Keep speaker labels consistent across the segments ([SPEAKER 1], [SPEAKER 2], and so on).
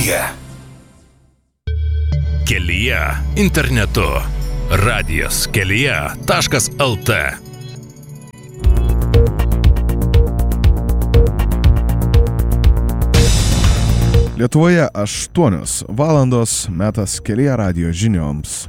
[SPEAKER 1] kelyje. Kelyje internetu. Radijas kelyje.lt.
[SPEAKER 2] Lietuvoje 8 valandos, metas Kelyje radijo žinioms.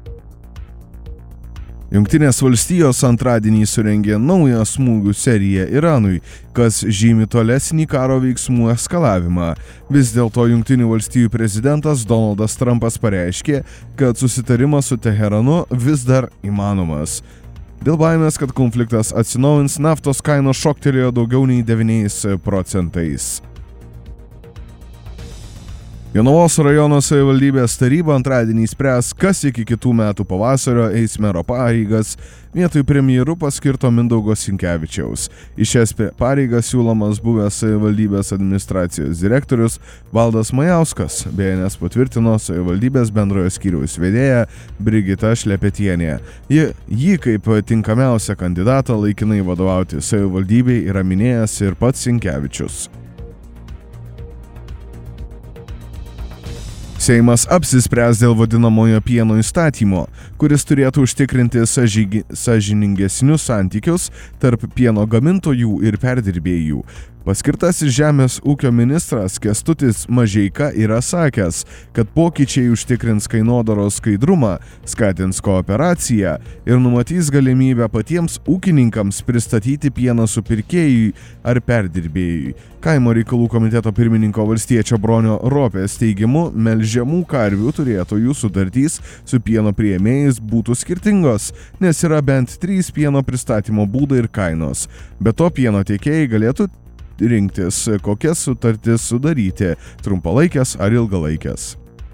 [SPEAKER 2] Jungtinės valstijos antradienį surengė naują smūgių seriją Iranui, kas žymi tolesnį karo veiksmų eskalavimą. Vis dėlto Jungtinių valstijų prezidentas Donaldas Trumpas pareiškė, kad susitarimas su Teheranu vis dar įmanomas. Dėl baimės, kad konfliktas atsinaujins, naftos kainos šoktelėjo daugiau nei 9%. Jonavos rajono savivaldybės taryba antradienį spręs, kas iki kitų metų pavasario eis mero pareigas vietoj premjeru paskirto Mindaugo Sinkevičiaus. Į šias pareigas siūlomas buvęs savivaldybės administracijos direktorius Valdas Majauskas, BNS patvirtino savivaldybės bendrojo skyriaus vedėja Brigita Šlepetienė. Jį kaip tinkamiausią kandidatą laikinai vadovauti savivaldybei yra minėjęs ir pats Sinkevičius. Seimas apsispręs dėl vadinamojo pieno įstatymo, kuris turėtų užtikrinti sąžiningesnius santykius tarp pieno gamintojų ir perdirbėjų. Paskirtasis žemės ūkio ministras Kęstutis Mažeika yra sakęs, kad pokyčiai užtikrins kainodaros skaidrumą, skatins kooperaciją ir numatys galimybę patiems ūkininkams pristatyti pieną supirkėjui ar perdirbėjui. Kaimo reikalų komiteto pirmininko valstiečio Bronio Ropės teigimu, melžiamų karvių turėtojų sutartys su pieno priėmėjais būtų skirtingos, nes yra bent 3 pieno pristatymo būdai ir kainos. Be to pieno tiekėjai galėtų rinktis, kokias sutartis sudaryti – trumpalaikės ar ilgalaikės.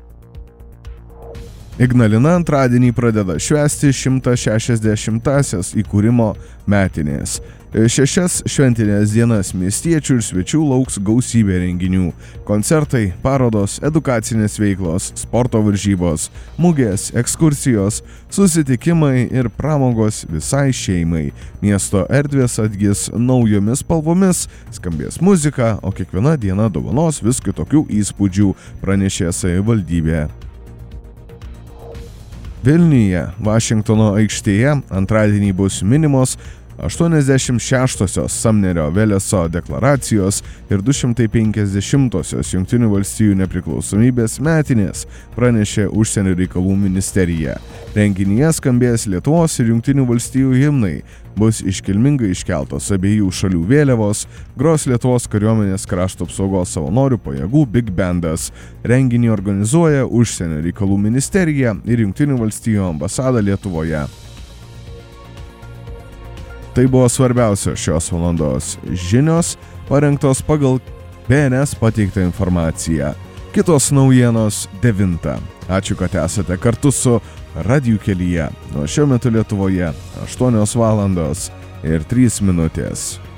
[SPEAKER 2] Ignalina antradienį pradeda švęsti 160-asias įkūrimo metinės. 6 šventinės dienas miestiečių ir svečių lauks gausybė renginių. Koncertai, parodos, edukacinės veiklos, sporto varžybos, mugės, ekskursijos, susitikimai ir pramogos visai šeimai. Miesto erdvės atgis naujomis spalvomis, skambės muzika, o kiekviena diena dovanos vis kitokių įspūdžių, pranešė savivaldybė. Vilniuje, Vašingtono aikštėje antradienį bus minimos 86-osios Samnerio Veleso deklaracijos ir 250-osios Jungtinių valstijų nepriklausomybės metinės, pranešė Užsienio reikalų ministerija. Renginyje skambės Lietuvos ir Jungtinių valstijų himnai, bus iškilmingai iškeltos abiejų šalių vėliavos, gros Lietuvos kariuomenės krašto apsaugos savanorių pajėgų Big Bandas. Renginį organizuoja Užsienio reikalų ministerija ir Jungtinių valstijų ambasada Lietuvoje. Tai buvo svarbiausios šios valandos žinios, parengtos pagal BNS pateiktą informaciją. Kitos naujienos 9. Ačiū, kad esate kartu su Radiju kelyje. Nuo šiuo metu Lietuvoje 8 valandos ir 3 minutės.